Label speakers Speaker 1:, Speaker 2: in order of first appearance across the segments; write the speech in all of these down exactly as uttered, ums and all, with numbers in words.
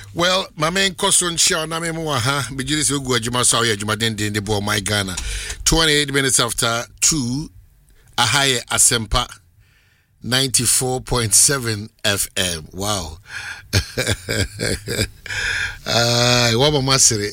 Speaker 1: Well, my main question share na me mo ha be jiri se ogu adwuma so ya adwuma den den de bo my Ghana. twenty-eight minutes after two Ahaye Asempa ninety-four point seven F M. Wow. Ah, what am I saying?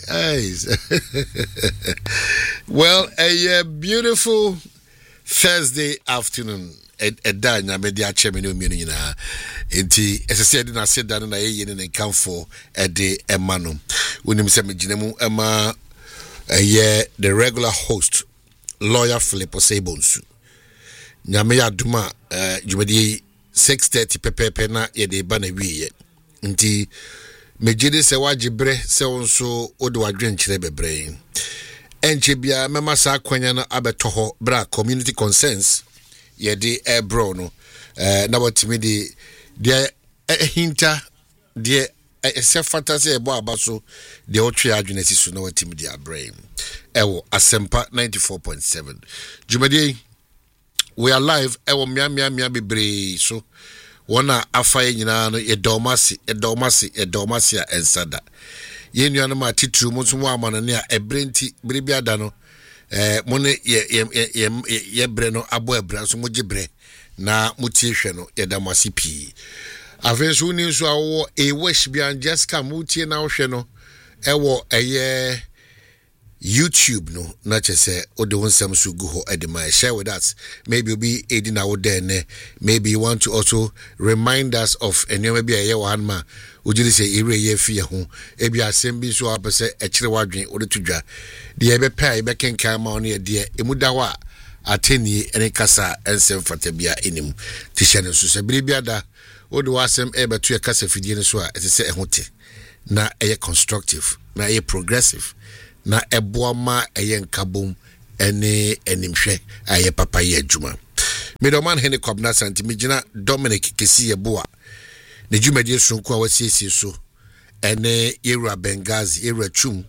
Speaker 1: Well, a uh, beautiful Thursday afternoon. Eda nya me dia che me no mienu nyina enti esese de na seda na ye ne ne kanfo ede ema no wonim se me ginemu ema eye the regular host lawyer Philip Osebonsu nya me aduma eh jumadi six thirty pepepe na ye de ba na wiye enti me gide se wagibre se wonso ode wadwen kire bebre enche bia mema sa kwanya no abeto ho bra community concerns yedi ebro no eh na watimi di de hinta de ese fantasy ebo abaso de otwe adwenesi so na watimi di abrain ewo Asempa ninety-four point seven jumadi we are live ewo mia mia mia bebre so wona afaye nyina no edomasi edomasi edomasi a ensada ye nuano ma titru mo so mo amana ne a ebrenti biribia da no eh mone ye ye ye ye bre no abo ebra so mo gibre na mutie hwe no ye da masi pi avenso ni so awo e wish bia Jessica mutie na hwe no ewo eye YouTube no na chese ode wonsam so gu ho edema share with us maybe you'll be aiding our there maybe you want to also remind us of enema bia ye wa hanma ojiri se ire ye fie ho e bia asem so apese e kire wadwen ode tudwa de e be pay be kenkan ma no ye de emuda wa ateni ene kasa ensem fata bia enim tishane so se biri bia da ode wasem e beto e kasa fidie ne so a etese e hote na e constructive na e progressive na eboama eye nkabom ene enimhwe aye papa ye adwuma medoman hene kwabna santimigina Dominic Kesi Yeboa ne dwumadi sonko a wasiesie so ene Yewura Bengazi Yewura Chum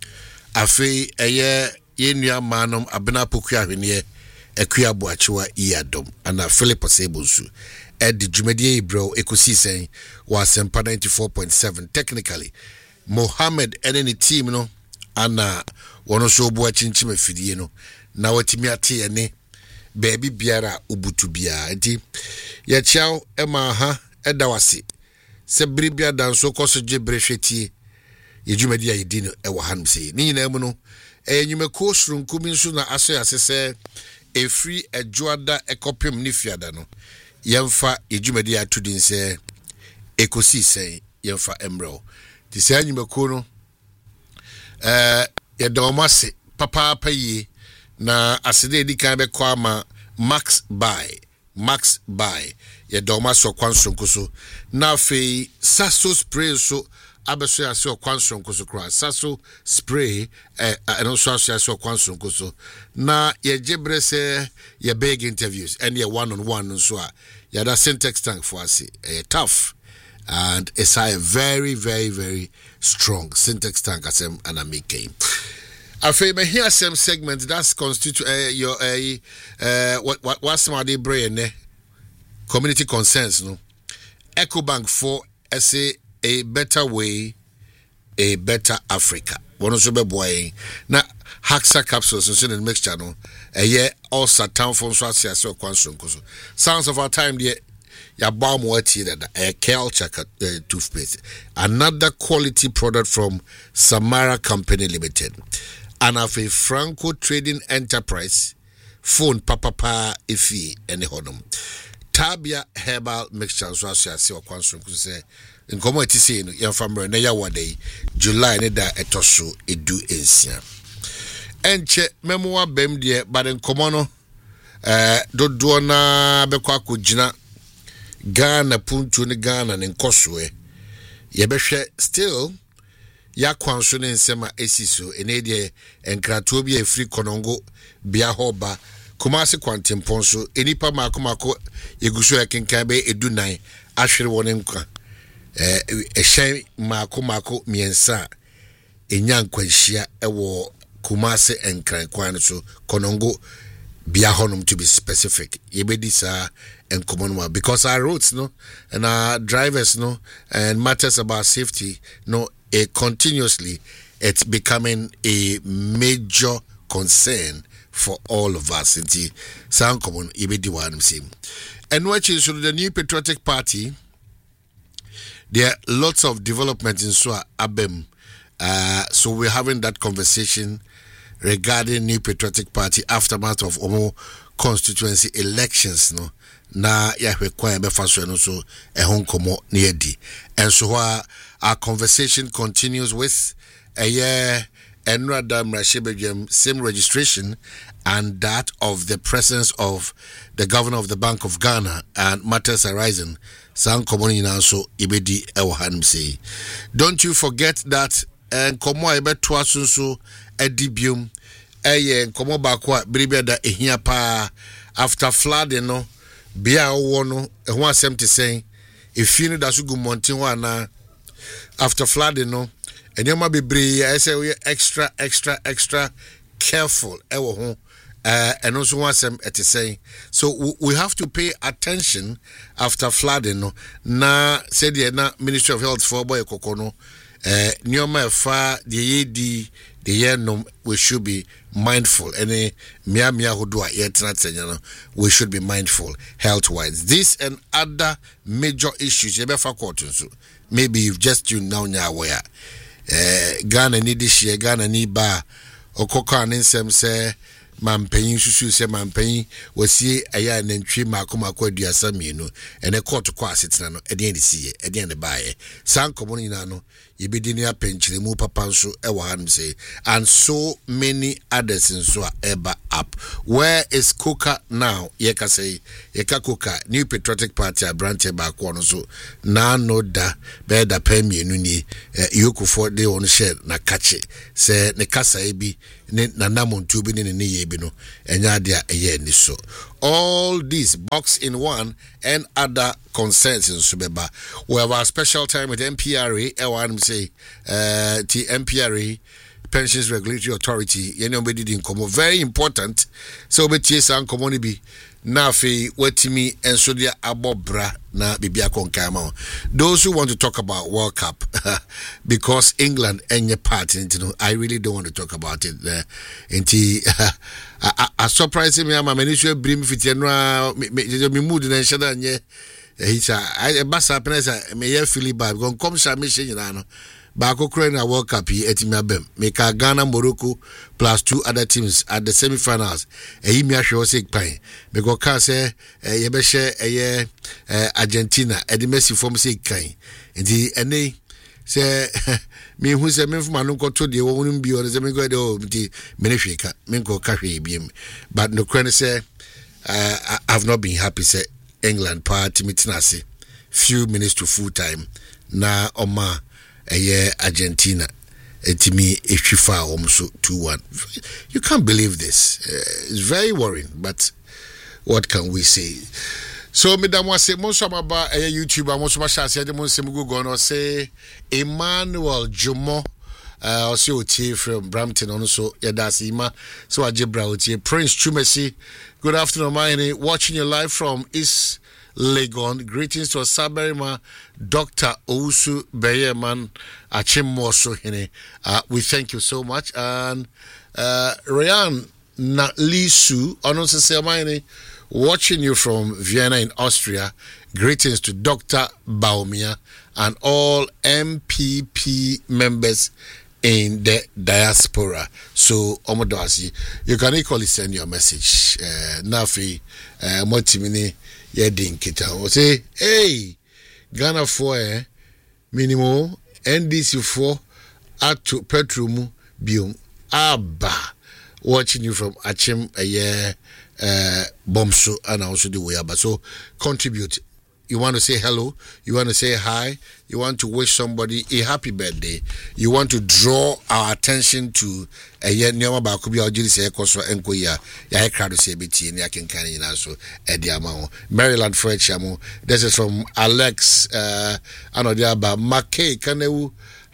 Speaker 1: afi eye yenua manom abena poku ahwene ekua boachewa iyadom ana Philip Osebonsu edi dwumadi ebro ekosi sen wa Asempa ninety-four point seven technically Mohammed ene ni team no ana wono so bo achinchima fidie no na watimi ate ene baby biara ubutu bia enti ya chiao ema ha edawase se bribia danso koso jebre hwetie yedwumadi ya yedino ewa hanum sei ni nyina mu no enyume ko srunkumi nso na aso ya sese efri ejuada ekopem ni fiada no yemfa yedwumadi ya tudin se ekosi sei yemfa emro ti se enyume ko no eh yedomase papa paye na asede di kan be kwa ma max buy max buy yedomase okwanso so na fe saso spray so abeso ya se okwanso nkoso kra saso spray eh eno so aso ya se okwanso nkoso na ye jebre se ye big interviews and ye one on one so a ya da syntax tank for us eh tough and it's a very very very strong syntax tank as I'm and I make game. I feel me here some segment that's constitute uh, your uh, uh what what what's my day brain eh community concerns no EcoBank for say a better way a better Africa one also be boy na Haxa capsules so in the mixture no a year all satan from so as so kwanso nkoso sounds of our time there ya balm water that a culture uh, toothpaste another quality product from Samara Company Limited and of a Franco Trading Enterprise phone papa pa ifi ene hodom Tabia herbal mixture so as say okwanso say nkomo ati say no yan famre na ya wade July ne da etoso edu ensia enche memoa bem de but nkomo no eh dodo na bekwa akogina Ghana puntu ni Ghana ni nkoswe yebehwe still ya kwanso ne nsema esiso enede enkrato bi afri konongo bia hoba Kumasi kwantemponso enipa mako mako yeguso yakenkan be edunan ahwere woni nkwa eh ehyen mako mako miensa enya nkwanhia ewo Kumasi enkran kwan so konongo bia honum to be specific yebedi sa and common because our roads no and our drivers no and matters about safety no a continuously it's becoming a major concern for all of us. Inti sound common ibedi one same. And which is the New Patriotic Party. There are lots of development in Swa Abem. Uh, so we're having that conversation regarding New Patriotic Party aftermath of Omo constituency elections. No, na ya require be faso no so e hon komo near di. And so uh, our conversation continues with a year and rather same registration and that of the presence of the governor of the Bank of Ghana and matters arising. San Komoni so ibedi ewahanum say. Don't you forget that and komo ebe twasunso edibium eye komo bakwa bribia da ehia pa after flooding no bia wo no ehun asem te say if you da so gu mountain wana after flooding no enyoma bebre I say we extra extra extra careful ewo ho uh, and also want some at saying so w- we have to pay attention after flooding no na said the na Ministry of Health for boy kokono uh nyoma fa the yedi the year no we should be mindful any mia mia hodo a yetra tsenya no we should be mindful health wise this and other major issues you be fa court so maybe you've just tuned now nya aware uh Ghana need this year Ghana need ba okoka nsem say mampanyin susu se mampanyin wasie aya nantwi makoma kwa aduasa mienu ene court kwa asetena no ede ene siye ede ene baaye san komoni na no yebedi ne apenchire mu papa nso e wa hanum say and so many others nso a eba up. Where is Coca now? Yeka say yeka Coca New Patriotic Party a branch ba kwa no so na no da be da pa mienu ni yokufo de on share na kache say ne kasa ebi ne nanamuntu bi ne ne ye bi no enya dia eye ni so all these box in one and other concerns in Subeba. We have our special time with M P R A. I want to say, uh, the M P R A Pensions Regulatory Authority. You know, we didn't come very important. So, we chase and community na fe wetimi and so dia abobra na bibia konkama. Those who want to talk about World Cup because England and your party, you know, I really don't want to talk about it there. Uh, a surprise me ama menisho brim fitienwa me mood na shada nye hita I basa penesa me ye feel bad gon come sha me she nyina no ba kokore na World Cup yi etimi abem me ka Ghana Morocco plus two other teams at the semi-finals eyi mi ahwe o pan me go ka say ye be she eye Argentina edi Messi form say kan enti ene say me who say me from no to the won't be or the me go the menefika me go kahwe biem but no crane say uh, I have not been happy say England party meeting ase few minutes to full time na oma eye Argentina etimi etwifa omso two one. You can't believe this. Uh, it's very worrying, but what can we say? So, Madam was say, most of my YouTube, and most of my shots, I don't say, Google, or say, Emmanuel Jumo, uh, also from Brampton, also, yeah, that's Ima. So, I just Prince Chumesi, good afternoon, my watching you live from East Legon. Greetings to Sabarima, Doctor Ousu Beyeman, Achimoso, uh, we thank you so much. And, uh, Ryan Nalisu, honestly, say, my watching you from Vienna in Austria. Greetings to Doctor Baumia and all M P P members in the diaspora. So, Omodasi, you can equally send your message. Nafi, Motimini, Yedin Kita. Say, hey, Ghana for eh, minimum, N D C for, at to Petrumu, Bium, Abba. Watching you from Achim, a year. Uh, Bomso and also the way but so contribute. You want to say hello, you want to say hi, you want to wish somebody a happy birthday, you want to draw our attention to a year near ba could be our say koso enko ya ya crowd say beti ni akin kan ina so e dia ma Maryland Fred Chamo. This is from Alex uh Anodiaba Mackay Kanewu.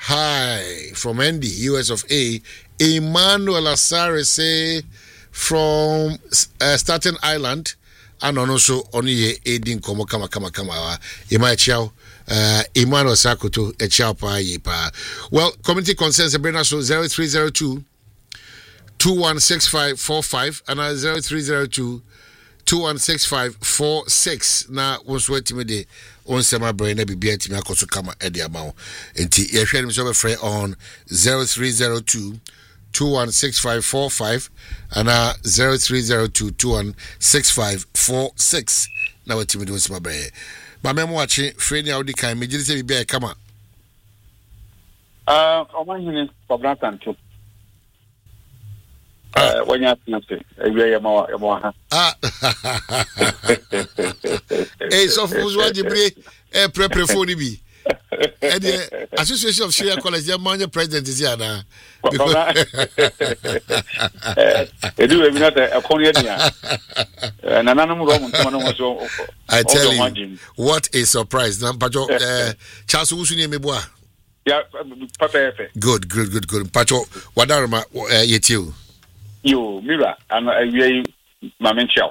Speaker 1: Hi from Andy U S of A. Emmanuel Asare say from uh, Staten Island, ano no so ono ye edin komo kama kama kama ima chiao uh Emmanuel Sakoto e chiao pa ye pa. Well, community concerns bring us zero three zero two two one six five four five and zero three zero two two one six five four six. Na wonso atime de on sema brain na bibia atime akoso kama e de ama ho enti ye hwe nim so be free on zero three zero two two one six five four five and uh zero three zero two two one six five four six. Now what you do is my brain. My memo watching Fredy Audi can me just be come on.
Speaker 2: Uh Oman hini for Branton too. Uh when you nothing. Eh mo mo ha. Ah.
Speaker 1: Eh so for what you bring eh prepare for be. And the Association of Sharia College, their man president is here now. I tell you, what a surprise. Pacho, Charles Usuni Meboa.
Speaker 2: Yeah,
Speaker 1: good, good, good, good. Pacho, what are my yet you?
Speaker 2: You, Mira, and I my mention.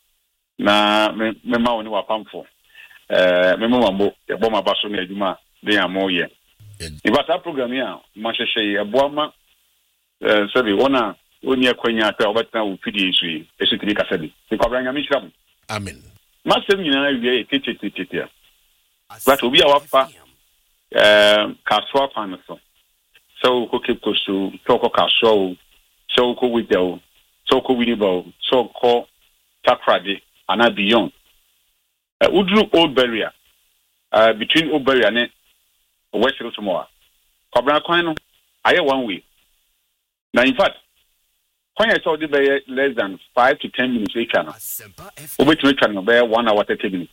Speaker 2: Na me ma ni wa pamfo. Eh me mo mambo e bo ma baso na adwuma de amoye. E bata program ya ma hwehwe e bo ma eh sabi wona oni akwanya ta obata wo fidi isu yi esitiri ka sabi. E kwabra nya mi hram.
Speaker 1: Amen.
Speaker 2: Ma sem nyina wie e tetetetete. But obi a wafa eh kaswa pan so. So ko keep to so ko kaswa so ko widow so ko widibo so ko takrade and beyond. Uh, Udru Old Barrier, uh, between Old Barrier and West Rosamoa. Cobra Coin, I have one way. Now, in fact, when I saw the bay less than five to ten minutes, we can. Over to return bear one hour thirty minutes.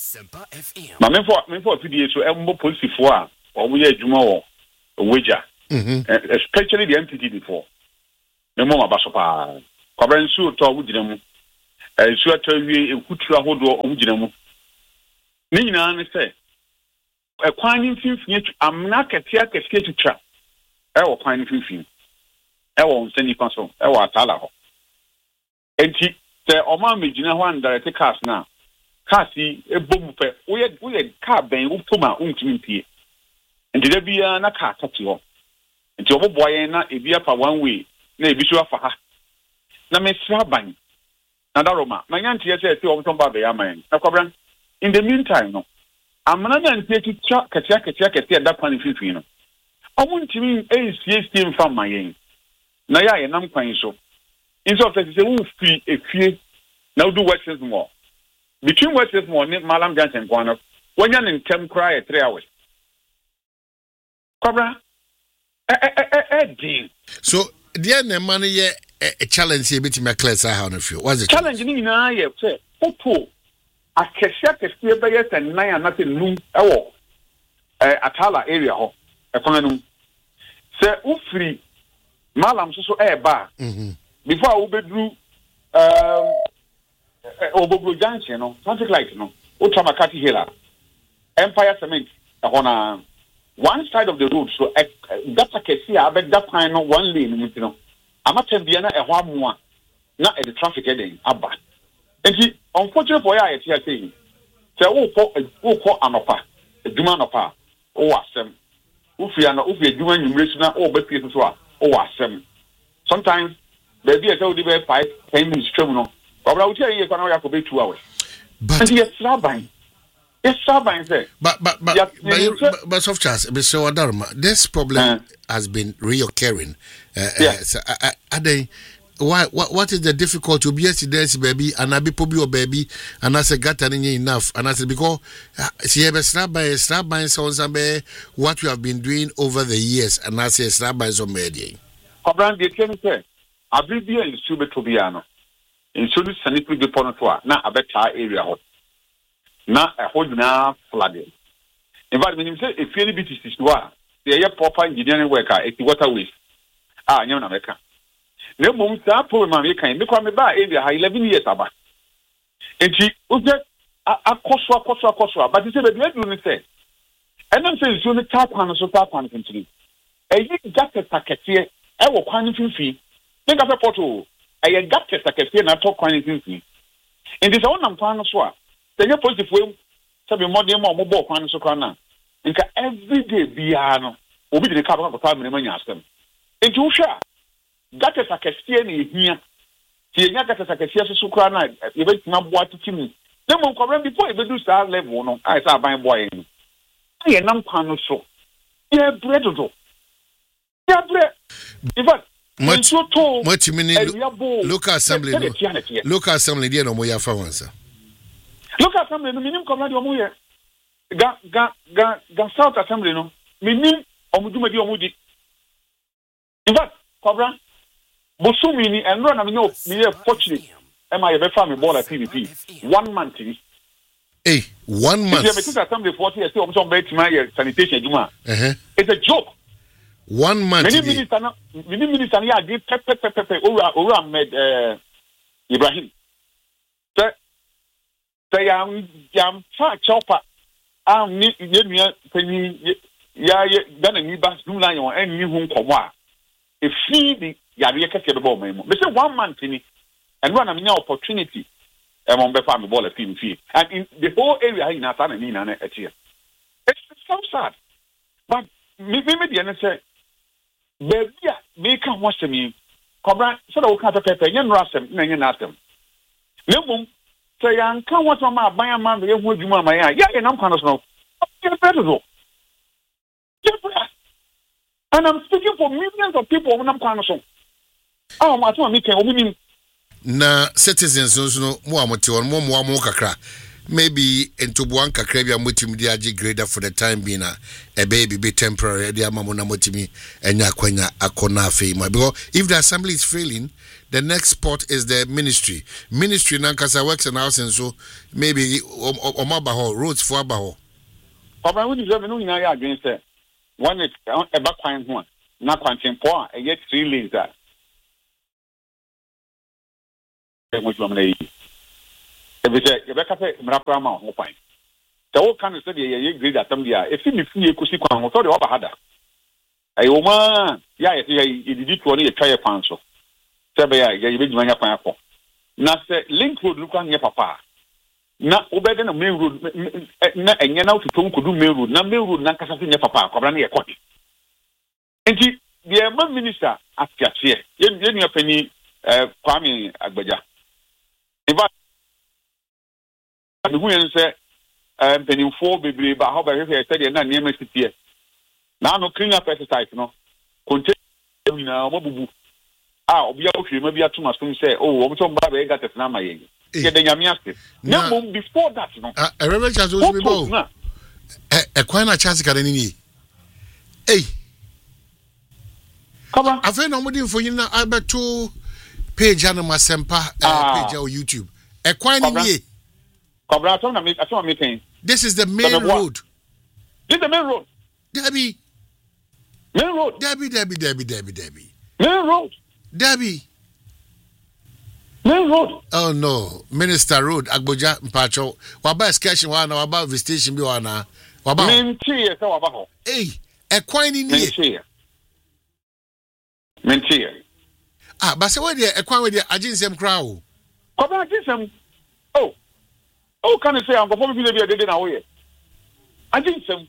Speaker 2: My men for men for a few days to Elmo Policy for or we are Jumo or Wager, especially the M P T before. No more Basopa. Cobra and Sue to Woodrum. I swear to you, a good travel or Woodrum. Nina ne say e kwan ni finfin amna katia kasia tutra e wo kwan ni finfin e wo nsani pa so e wo atala ho enti se oma megina ho andarete cars na cars yi e bom pe wo ye wo ye car ben wo toma untumi mpie enti da bia na car tati ho enti obobo yen na e bia pa one way na e bi so afa ha na me sra ban na daroma manyanti ye say se wo tomba be ya man na kwabran. In the meantime, no, I'm not going to take it. Katia, Katia, Katia, that pan fifteen. I want to mean a C S T from my end. Naya, and I'm quite so. In so that it's a wolf free a few now do Western more. Between Western more, Malam Johnson and Guano, when you're in Tem cry at three hours. Cobra, eh, eh, eh, eh, dear.
Speaker 1: So, the other money, a challenge here between my class. I have a few. What's the
Speaker 2: challenge? In I say, oh, a kesia kesia be yes and nine and nothing noon ewo eh Atala area ho e kwanum se ufri malam so so e ba before we bedru um Obogbo junction no traffic light no Ultramakati Hila Empire Cement e hona one side of the road so that kesia be that kind no one lane no no amatem bia na e ho amoa na e the traffic heading aba. And unfortunately for you, I say, say, oh, oh, oh, anopa, a Juma nopa, oh, asem. Ufi and Ufi, Juma, you listen, oh, but people are, oh, asem. Sometimes, baby, I told you, five, ten minutes, criminal. But I will tell you, I could be two hours. But yes, Sabine. Yes, Sabine, say.
Speaker 1: But, but, but, but, but, soft chance, Mister Wadarma, this problem has been reoccurring. Yes, are they? Why? What? What is the difficulty? Be yesterday, baby, and I be pobi or baby, and I say got enough, and I said because she have a slap by a slap by something what we have been doing over the years, and I say slap by some media.
Speaker 2: Cobran, the can say, I be here in Sube Tobiano, in Sube Sanitary Deponatoire, now a better area hot, now a whole now flooding. In fact, when you say if you be to Sisua, the air proper engineering worker, it's water waste. Ah, you know, America. No mum sa po ma me kan because me ba area ha eleven years aba enti o je akoso akoso akoso but say be do ni say enam say so ni tap pan so tap pan continue e yi gate takete e wo kwan finfi me ga fe poto e ye gate takete na to kwan finfi In this one, I'm trying to swear. Then you positive way, so be more than more mobile plan so can Inka every day biano, obi the car of five minutes yastem. And you share that is a Castian here. See, you got a Cassia Sukrana, you wait not what to me. Then one correct before you do start level, no, I saw my boy. I am pan so. Yeah, bread to do. Yeah, bread. In fact,
Speaker 1: much much meaning local assembly local assembly there no more ya fa wansa
Speaker 2: local assembly no minim command omo ye ga ga ga ga south assembly no minim omuduma di omudi in fact cobra bosumi ni enro na me no me ye fortunate e ma ye be fa me ball at P V P one month ni
Speaker 1: eh one month
Speaker 2: you be assembly forty years o so be tima ye sanitation aduma eh it's a joke.
Speaker 1: One month.
Speaker 2: Many ministers, many ministers, yeah, did pepe pepe pepe. Ora Ora med Ibrahim. So, so yam yam fa chopper. Am ni ni ni penny ya ya dana ni bas do na yon en ni hu nkomo a. E fi di ya be kese be ball memo. Me say one month ni and one am nya opportunity e mo be fa me ball fi fi. And in the whole area in Asana ni na na etie. It's so sad. But me me me dey say baby, make a watch me. Cobra, so that we can't pay yen rasem, yen asem. Lemum, say, I can't watch my buy a man, the wood you my eye. Yeah, and I'm kind of snow. And I'm speaking for millions of people when I'm kind of so. Oh, my son, me
Speaker 1: na citizens no mo amote on mo mo mo kakra. Maybe into one kakrebia mutimi agi grader for the time being a baby be temporary dia mamona mutimi enya kwanya akona afema because if the assembly is failing the next spot is the ministry ministry nankasa works and house and so maybe omabaho roads for abaho
Speaker 2: papa we deserve no ina ya against say one is e ba kwan ho na kwanten po a e three lanes that e mo jom na yi if you better say Mraprama or fine. The whole kind of study a grade at Tambia, if you see a Kusi Kwan, or the Obahada. A woman, yeah, it did only a tire panso. Sabaya, you did my pineapple. Now, say, link road look on your papa. Not over than a main road, and you're now to Tom could do main road, not main road, not Cassandra your papa, Cobrania Cotti. And the Amman minister asked here, you didn't have any Kwame Agbaja. In fact, the women say, um, penny four baby, but how about if I said you're not near me here? Now, no clean up exercise, no. Continue now, Mobu. Ah, we are maybe a two must say, oh, I'm talking about I got a number. Yeah, then you're asking. No, before that, no.
Speaker 1: I remember just was before. A quite chance academy. Hey, come on. I've no money for you now. I bet two page on my Sempa page on YouTube. A quite year. This is the main road.
Speaker 2: This is the main road.
Speaker 1: Debbie.
Speaker 2: Main road.
Speaker 1: Debbie, Debbie, Debbie, Debbie, Debbie.
Speaker 2: Main road.
Speaker 1: Debbie.
Speaker 2: Main road.
Speaker 1: Oh no. Minister Road, Agboja, Mpacho. Waba sketching one, waba visitation, Biwana. Waba.
Speaker 2: Main cheer, so waba.
Speaker 1: Hey, a quine in here.
Speaker 2: Main cheer. Main cheer.
Speaker 1: Ah, but so where the a quine with the Ajinsem crowd.
Speaker 2: Come on, Ajinsem. Oh. Oh, can I say I'm going to be a dead away? I think so.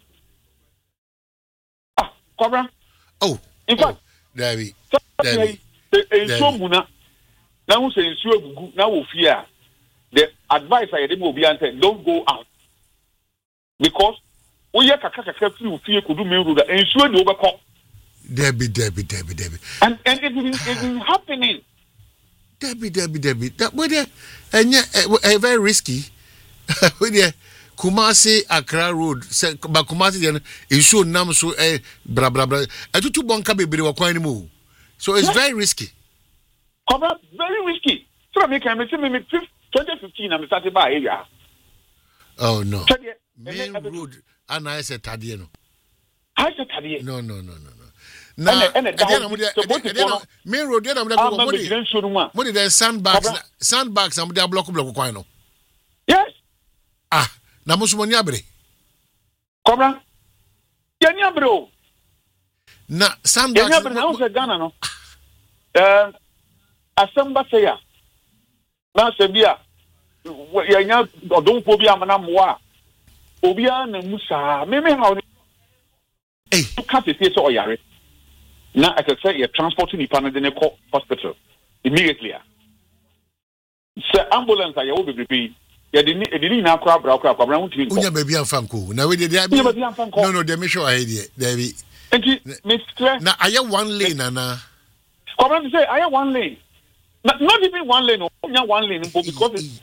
Speaker 2: Ah, Cobra.
Speaker 1: Oh,
Speaker 2: in fact,
Speaker 1: Debbie.
Speaker 2: Debbie. So, Muna. Now, say, now, fear. The advice I will be answered don't go out. Because we have a few fear could do me with the ensure the overcome.
Speaker 1: Debbie, Debbie, Debbie, Debbie.
Speaker 2: And and it is, it is happening.
Speaker 1: Debbie, Debbie, Debbie. That way, and yeah, very risky. With the Kumasi Accra Road, but Kumasi then issue nam so eh bra bra bra. I do two bonka baby wa kwani mu. So it's yes. Very risky.
Speaker 2: Cover very risky. So I make I make me twenty fifteen I'm started by area.
Speaker 1: Oh no. Main road and I said Tadie no.
Speaker 2: I said Tadie.
Speaker 1: No no no no no. Now, and then main road then I'm the money then sandbags sandbags I'm the block block kwani no.
Speaker 2: Yes.
Speaker 1: Ah, na musumo nyabre.
Speaker 2: Cobra. Ya nyabre.
Speaker 1: Na sandbags.
Speaker 2: Ya nyabre na o se Ghana no. Eh, asamba se ya. Na se bia. yanya odonfo bi amana moa obi a na musa me me how
Speaker 1: eh
Speaker 2: ka se se so oyare na as I say you transport ni pa na de call hospital immediately se ambulance aye wo bebrebe ya de ni de ni na akwa abra akwa abra won
Speaker 1: unya ba bi amfa nko na we de de no no de me show ahe de there be
Speaker 2: enti mister
Speaker 1: na aye one lane na
Speaker 2: come on say aye one lane not, not even one lane onya one lane because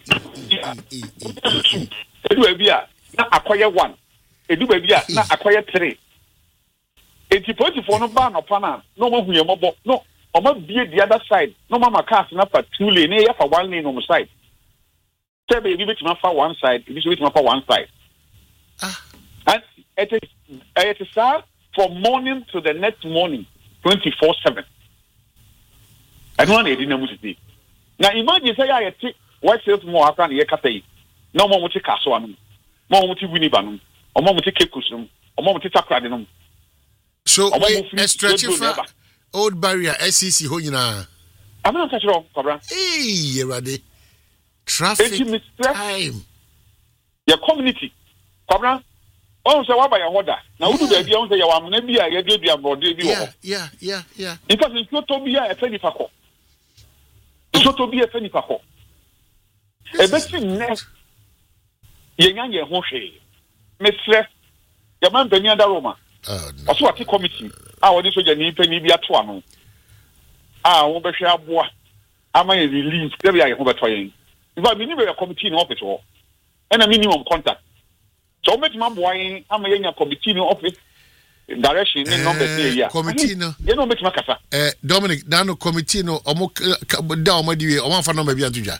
Speaker 2: edu e bia na akoye one edu ba bia na akoye three enti police for no ba no pa na no ma hu ye mobo no o ma bie the other side no mama cars na for two lane e ya for one lane on the side say baby bit ma for one side bit bit ma for one side
Speaker 1: ah
Speaker 2: and it is it is start from morning to the next morning twenty-four seven I don't need na musiti na imagine say ya yeti what sales mo aka na ye kata yi na mo mo ti kaso anu mo mo ti wini ba nu o mo mo ti kekus nu o mo mo ti takrade nu
Speaker 1: so we stretch for old barrier S C C ho nyina
Speaker 2: I'm not touch wrong cobra
Speaker 1: eh erade traffic time
Speaker 2: your community cobra on say wa ba ya hoda na wudu da bia on say ya wa amna bi a ye de bia brode bi wo
Speaker 1: yeah yeah yeah
Speaker 2: in fact in to bi a e fe ni fa ko so to bi e fe ni fa ko e be ti ne ye nya ye ho hwe mesre ya man banya da Roma
Speaker 1: oh no
Speaker 2: also ati committee a wodi soja ni pe ni bi ato ano a wo be hwe aboa ama ye release dey ya ye ho beto yen in fact minimum be committee in office ho and a minimum contact so met ma boa yen ama ye nya committee in office direction ni number three ya
Speaker 1: committee no
Speaker 2: ye no met ma kasa
Speaker 1: eh Dominic na no committee no omo da omo di we omo fa number bi antudwa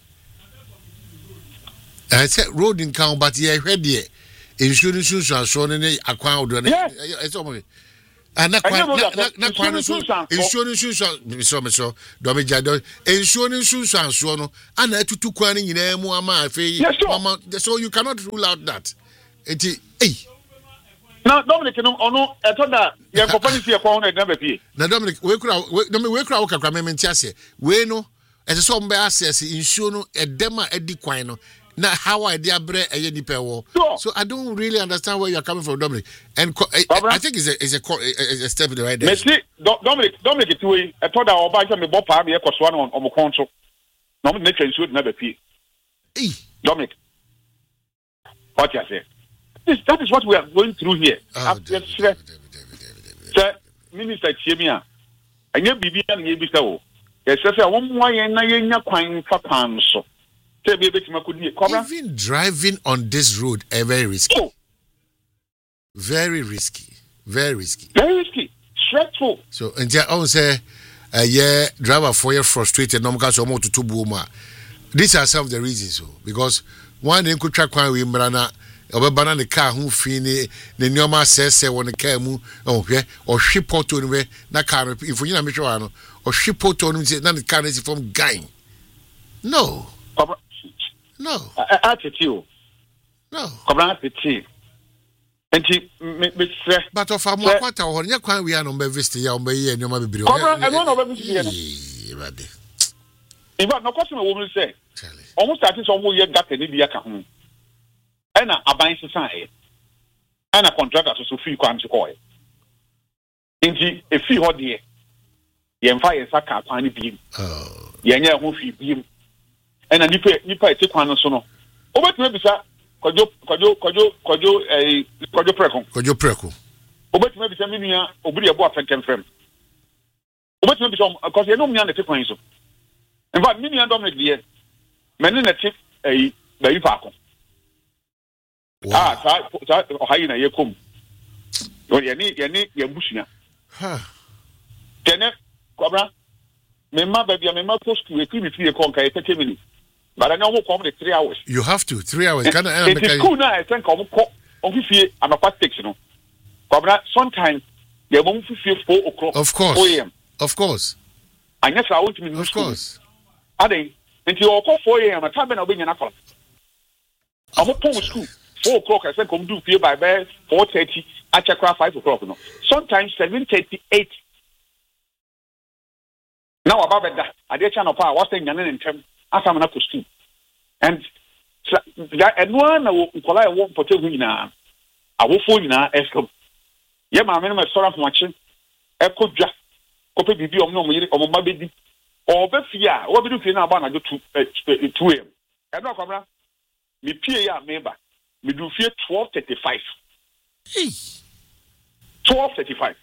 Speaker 1: I said road in town but ye hwe de insurance so so ne akwan odo ne e so mo ana kwa na kwa no so insurance so so me so do me jado insurance so so no ana atutu kwa ni nyina mu ama afi mama so you cannot rule out that enti eh
Speaker 2: na Dominic no ono eto da ye company fie kwa ono na be
Speaker 1: na Dominic we kura Dominic we kura wo kakra me menti ase we no e so mbe access insurance no edema edi kwan no na how I dey abre eye nipa wo so I don't really understand where you are coming from Dominic and I, I think it's a it's a, a, a step in the right direction.
Speaker 2: Merci Dominic Dominic tiwe e to da oba je me bo pa me ekoso na omo konso na mo na twenty na be pie
Speaker 1: eh
Speaker 2: Dominic what you say this that is what we are going through here after sir minister chiemia anya bibia na ye bisa wo ye say say wo mo yen na ye nya kwan fa kwan so.
Speaker 1: Even driving on this road is very risky.
Speaker 2: Oh.
Speaker 1: Very risky. Very risky.
Speaker 2: Very risky. Stressful.
Speaker 1: So, and I will say, uh, yeah, driver for you frustrated. No more so more to two booma. These are some of the reasons. So, because one they could track one with Brana, or banana car who fini the normal says say when the car move. Okay, or ship out to anywhere. Na car if you know me sure or ship out to anywhere. Now the car is from gang. No. No.
Speaker 2: Attitude.
Speaker 1: No.
Speaker 2: Cobra attitude. Enti me say
Speaker 1: but of am kwata ho nya kwan we no be visit ya on be ye nyoma bibiri.
Speaker 2: Cobra e no be visit ye no.
Speaker 1: Ibade.
Speaker 2: Iba no question we will say. Almost start so mo ye gata ni dia ka ho. E na aban sesan e. E na contractor so free kwan se ko e. Enti e free ho de ye mfa ye saka kwan ni bi.
Speaker 1: Oh.
Speaker 2: Ye nya ho free bi. And nipa nipa ete kwan so no obetime bisa kwajo kwajo kwajo kwajo eh kwajo preko
Speaker 1: kwajo preko
Speaker 2: obetime bisa minua obiri ebo afenkem frem obetime bisa because ye no mnya na te kwan so in fact minua Dominic die mene na te eh bayi paako ah sa sa ohayi na ye kom ye ni ye ni ye busua
Speaker 1: ha
Speaker 2: tene kwabra me ma ba bia me ma post we kimi fie kon kai thirty minutes. But I know come the three hours.
Speaker 1: You have to three hours. Can I?
Speaker 2: It is cool now. I think I'm co. On fifty, I'm a quite six, you know. But sometimes they won't feel four o'clock.
Speaker 1: Of course.
Speaker 2: Four a.m.
Speaker 1: Of course.
Speaker 2: And yes, I want to be.
Speaker 1: Of course.
Speaker 2: Are they? Until call four a.m. I'm a being an apple. I'm a post school four o'clock. I think come do feel by bed four thirty. I check around five o'clock. You know. Sometimes seven thirty-eight. Now about that, I did channel power. What's the name in term? As I'm not school, and that and one nkola e wo pote hu nyina awofo nyina eskom ye ma me no sora fmache e kodwa kope bibi om no mo yiri om ma bedi o be fia wo bi do fie na agba na jo two am e no kwamra me pie ya member me do fie twelve thirty-five
Speaker 1: hey
Speaker 2: twelve thirty-five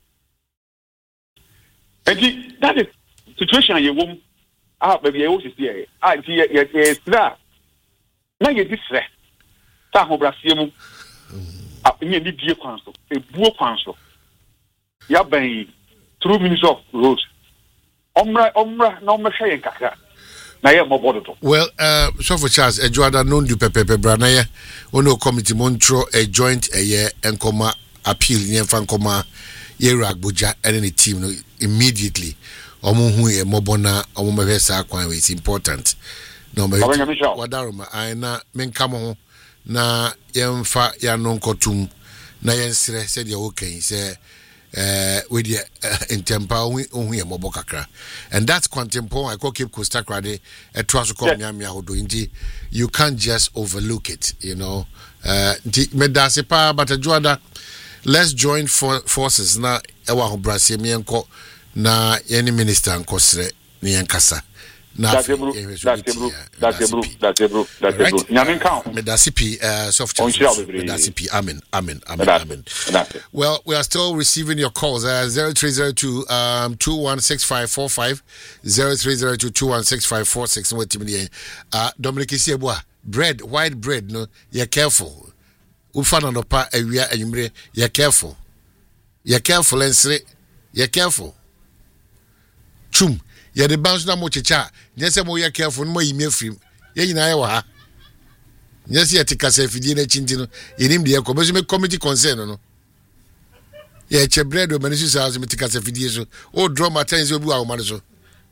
Speaker 2: and that is situation ye wom ah baby ye wo sisi ah ti ye ye sra na ye di sre ta ho brasie mu ah nye ni die kwan so e buo kwan so ya ban through minister of road omra omra na omra hye kakra na ye mo bodo.
Speaker 1: Well, uh, so for Charles, a Joada non du pepe brana ye, ono committee montro a joint a year and comma appeal near fan comma yera buja and any team no, immediately. Omo hu e mobona omo mebe sa kwan we, it's important. No me wadaruma ai na menkamo ho na yemfa ya nonkotum na yensre said ya okay say uh with the uh, in tempa ohu e mobo kakra, and that's quantempo I keep Costa Crade e twaso kom nyame ahodo inji you can't just overlook it, you know. Uh medase pa but Joada, let's join for forces na ewa ho brase mi enko na any minister nkosre ni yankasa.
Speaker 2: That's a bro. That's a bro. That's a bro. That's a bro. That's a bro. Nyamin count.
Speaker 1: Medasipi uh soft chat. Medasipi. Amen. Amen. Amen. Amen. Well, we are still receiving your calls. Uh zero three zero two um two one six five four five zero three zero two two one six five four six. Uh Dominic Isiebua, bread, white bread, no, you're careful. Ufana no pa ewia enyumre, you're careful. You're careful and say you're careful. Chum. Ya the bounce na mo checha nyese mo ya careful mo yime free ye nyina ye wa ha nyese ya tika se fidie na chinti no yenim de ko beso me committee concern no ye che bread o manisu sa me tika se fidie so o draw my time so bi wa o ma so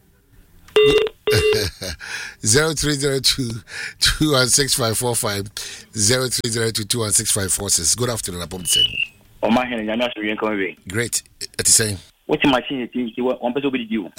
Speaker 1: zero three zero two two one six five four five zero three zero two two one six five four six. Good afternoon, Apom saying.
Speaker 3: O ma hen nyanya so yen come we.
Speaker 1: Great. It is saying
Speaker 3: what machine think you want person be you.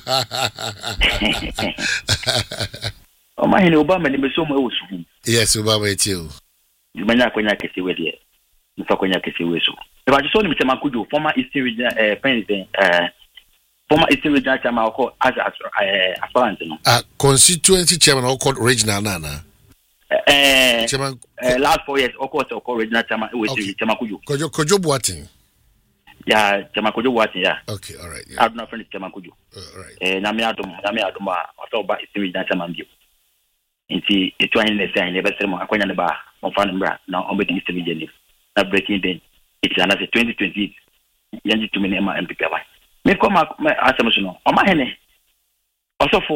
Speaker 3: O ma hen Obama ni meso mo ewosu.
Speaker 1: Yes, Obama it you.
Speaker 3: You manya kwanya kese we there. You fa kwanya kese we so. E ba just so ni Mister Kujo, former Eastern Region eh president eh former Eastern Region chairman called as eh aspirant no.
Speaker 1: Ah constituency chairman called regional nana.
Speaker 3: Eh chairman eh last four years o called o regional chairman we see chairman Kujo.
Speaker 1: Kojo Kojo Boating.
Speaker 3: Yeah, Chairman Kujo was yeah.
Speaker 1: Okay, all right. Yeah.
Speaker 3: I'm not friend Chairman Kujo.
Speaker 1: Uh, all right.
Speaker 3: Eh, na me adom, na me adom ba, o to ba Eastern Region Chairman bio. Nti etu an ne say ne be sere mo akwanya ne ba, mo fa ne bra na o be di Eastern Region. Na breaking then it's another twenty twenty-eight. Yanji to me na M P P ba. Me ko ma asem so no. O ma hene. Osofo.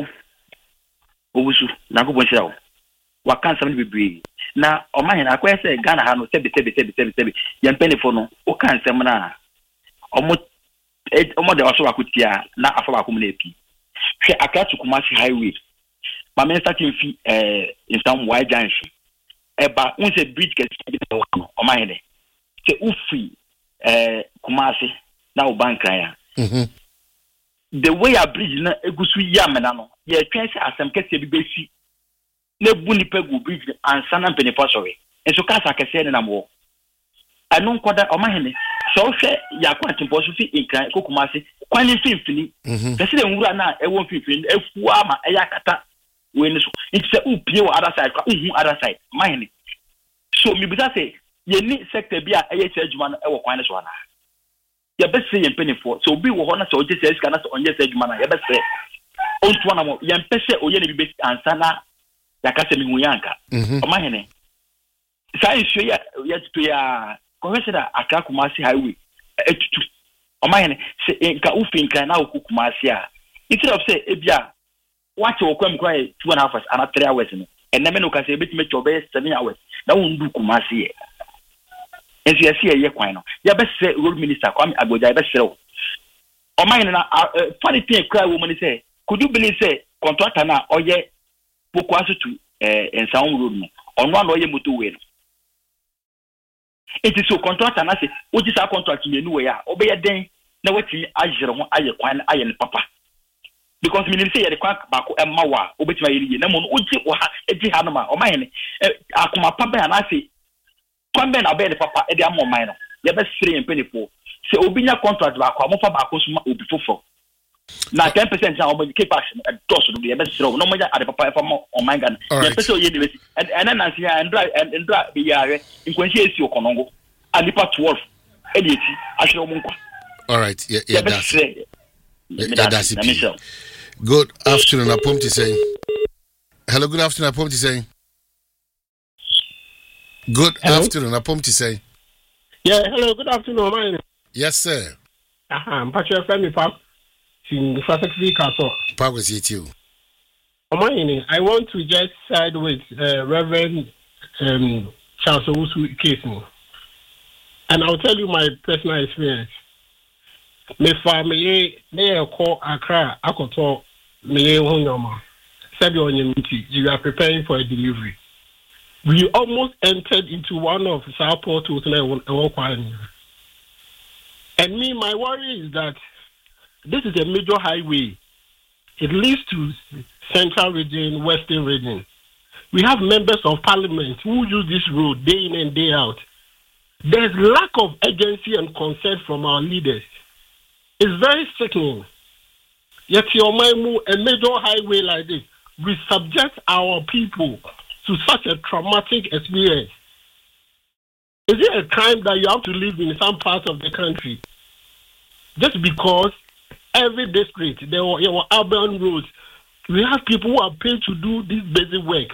Speaker 3: Owusu na ko bon shirawo. Wa kan sam ne bebre. Na o ma hene akwanya say Ghana ha no sebi sebi sebi sebi sebi. Yan penifo no, o kan sam na omo omo de waso akutia na afa ba kom na epi hwe akatu Kumasi highway ma men starting fi eh in some wide junction eba unse bridge ke o ma hene se ufi eh Kumasi na ubankan ya
Speaker 1: mhm
Speaker 3: the way a bridge na egusu yamena no ye twen se asem kese bi besi na bu ni pegu bridge ansa na mpenipo sori enso kasa kese ne na mo anu nkoda o ma hene so hwe yakwa tempo so fi inkran ko Kumasi kwani finfini pese de nwura na e won finfini efu ama e yakata we ni so it say upie o other side kwa uhu other side ma hene so mi bi say ye ni sector bi a e ye adwuma no e wo kwan ne so na ye be say ye penifo so obi wo ho na so oje say sika na so onye say adwuma na ye be say onto na mo ye mpese oye ne bi be ansa na yakase mi hu yanka o ma hene sai so ya ya to ya Consider Accra Kumasi highway etutu omayene se nka ufinka na oku Kumasi a instead of say ebia watch okwam kwai two and a half hours and three hours no eneme no ka say betime chobe seven hours na wondu Kumasi e enso ya see ye kwan no ya be say road minister Kwame Agboja be sere o omayene na funny thing cry woman say could you believe say contractor na oye Pokwaso to eh ensaum road no ono na oye motorway no. It is so contract and I say, what is our contract in the new way? Obey a day, now what you are aye kwan aye papa. because me say the kwan baako e ma wa obetima yiri na mo no oji wo ha eji ha no ma o man ne akoma pa ba na say kwan be na be the papa e dey am o man no ye be three penifo say obi nya contract baako amofa baako so ma obi fofo na ten percent na o mo keep action e doso do ye be three no mo ja ade papa e fa mo o man gan ye pese o ye ni be and and na say and and dra be yare nkwanshi esi okonongo alipa twelve e dey ti ahwe o mo nkwa.
Speaker 1: All right, yeah, yeah, that's it. Yeah, that's it. Good afternoon, Apom to say. Hello, good afternoon, Apom to say. Good hello? Afternoon, Apom to say.
Speaker 4: Yeah, hello, good afternoon, man.
Speaker 1: Yes, sir.
Speaker 4: Uh-huh, I'm Patrick Femi Park. In the first Castle.
Speaker 1: Park was it you.
Speaker 4: I want to just side with uh, Reverend um, Charles Owusu case. And I'll tell you my personal experience. Me family, they call Accra, Akoto, me Honyama. Said you are preparing for a delivery. We almost entered into one of South Portals and me, my worry is that this is a major highway. It leads to Central Region, Western Region. We have members of parliament who use this road day in and day out. There's lack of urgency and consent from our leaders. It's very sickening. Yet your mind move a major highway like this, we subject our people to such a traumatic experience. Is it a crime that you have to live in some parts of the country? Just because every district, there were, there were urban roads, we have people who are paid to do this basic work.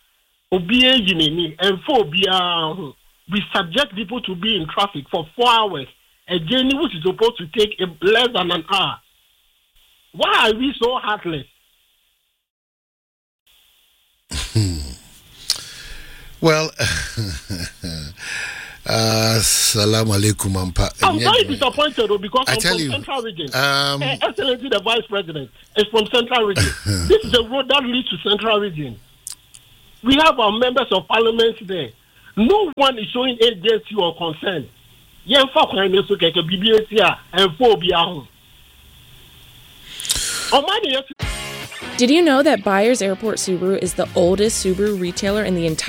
Speaker 4: And for we subject people to be in traffic for four hours. A journey which is supposed to take less than an hour. Why are we so heartless?
Speaker 1: Well, uh, salam alaikum, Ampa.
Speaker 4: I'm very disappointed because
Speaker 1: I
Speaker 4: I'm
Speaker 1: tell
Speaker 4: from
Speaker 1: you,
Speaker 4: Central Region.
Speaker 1: Um,
Speaker 4: uh, Excellency, the Vice President is from Central Region. This is the road that leads to Central Region. We have our members of parliament there. No one is showing agency or concern. Did
Speaker 5: you know that Byers Airport Subaru is the oldest Subaru retailer in the entire